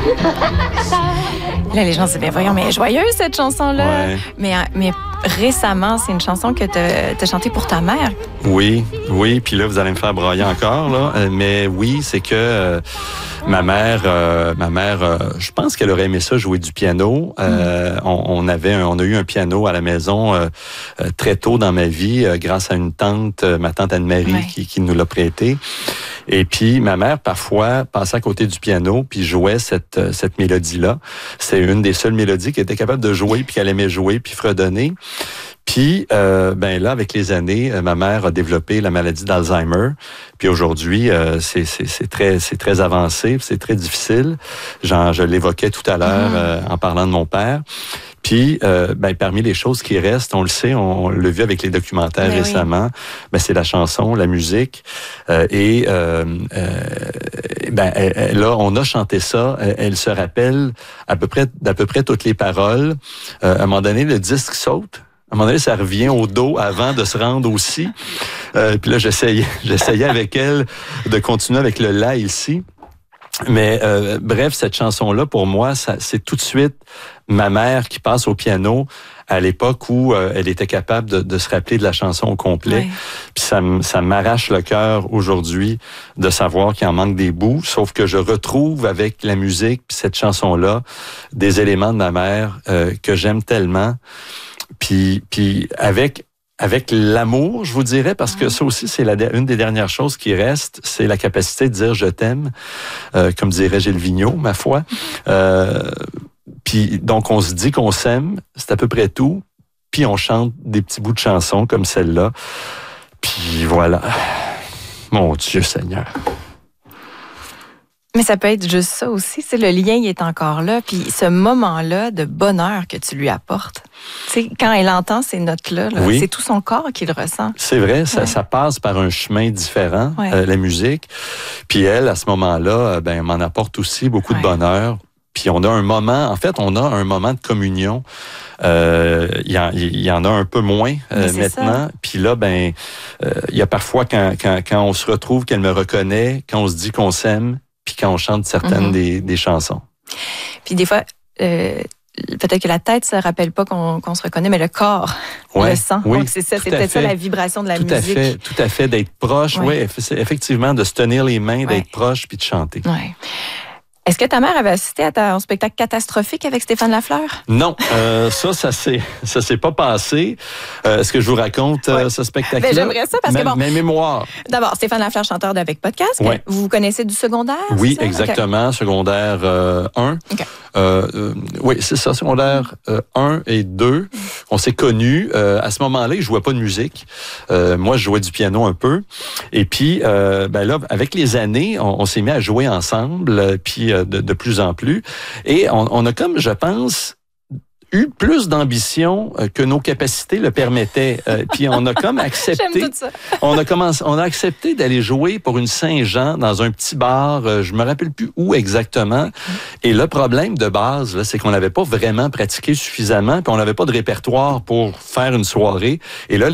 Là, les gens se disent, ben voyons, mais elle est joyeuse, cette chanson-là. Ouais. Mais récemment, c'est une chanson que tu as chantée pour ta mère. Oui. Puis là, vous allez me faire broyer encore, là. Mais oui, c'est que ma mère, je pense qu'elle aurait aimé ça, jouer du piano. On a eu un piano à la maison très tôt dans ma vie, grâce à une tante, ma tante Anne-Marie, qui nous l'a prêté. Et puis, ma mère, parfois, passait à côté du piano puis jouait cette mélodie-là. C'est une des seules mélodies qu'elle était capable de jouer puis qu'elle aimait jouer puis fredonner. Puis, là, avec les années, ma mère a développé la maladie d'Alzheimer. Puis aujourd'hui, c'est très avancé, c'est très difficile. Je l'évoquais tout à l'heure en parlant de mon père. Puis, parmi les choses qui restent, on le sait, on l'a vu avec les documentaires récemment, c'est la chanson, la musique. Là, on a chanté ça. Elle se rappelle d'à peu près toutes les paroles. À un moment donné, le disque saute. À un moment donné, ça revient au dos avant de se rendre aussi. Puis là, j'essayais avec elle de continuer avec le « la » ici. Mais bref, cette chanson-là, pour moi, c'est tout de suite ma mère qui passe au piano à l'époque où elle était capable de se rappeler de la chanson au complet. Puis ça m'arrache le cœur aujourd'hui de savoir qu'il en manque des bouts, sauf que je retrouve avec la musique puis cette chanson-là des éléments de ma mère que j'aime tellement. Puis avec l'amour, je vous dirais, parce que ça aussi, c'est une des dernières choses qui reste, c'est la capacité de dire « je t'aime », comme dirait Gilles Vigneault, ma foi. Puis donc, on se dit qu'on s'aime, c'est à peu près tout, puis on chante des petits bouts de chansons comme celle-là. Puis voilà. Mon Dieu Seigneur. Mais ça peut être juste ça aussi, c'est le lien il est encore là, puis ce moment-là de bonheur que tu lui apportes. Tu sais, quand elle entend ces notes-là, c'est tout son corps qui le ressent. C'est vrai, ça passe par un chemin différent, la musique. Puis elle, à ce moment-là, m'en apporte aussi beaucoup de bonheur. Puis on a un moment de communion. Il y en a un peu moins maintenant. Puis là, il y a parfois quand on se retrouve, qu'elle me reconnaît, quand on se dit qu'on s'aime, puis quand on chante certaines des chansons. Puis des fois, peut-être que la tête ne se rappelle pas qu'on se reconnaît, mais le corps le sent. Oui, donc c'est peut-être ça la vibration de la musique. Tout à fait, d'être proche. Oui, effectivement, de se tenir les mains, d'être proche, puis de chanter. Oui. Est-ce que ta mère avait assisté à ton spectacle catastrophique avec Stéphane Lafleur? Non, ça s'est pas passé. Est-ce que je vous raconte ce spectacle-là? J'aimerais ça parce que mes mémoires. D'abord, Stéphane Lafleur, chanteur d'Avec Podcast. Vous vous connaissez du secondaire? Oui, exactement. Secondaire 1. Oui, c'est ça, secondaire 1 et 2. On s'est connus. À ce moment-là, il jouait pas de musique. Moi, je jouais du piano un peu. Et puis, là, avec les années, on s'est mis à jouer ensemble, puis de plus en plus. Et on a comme, je pense, eu plus d'ambition que nos capacités le permettaient. Puis on a comme accepté. J'aime tout ça. on a accepté d'aller jouer pour une Saint-Jean dans un petit bar. Je me rappelle plus où exactement. Et le problème de base, là, c'est qu'on n'avait pas vraiment pratiqué suffisamment, puis on n'avait pas de répertoire pour faire une soirée. Et là,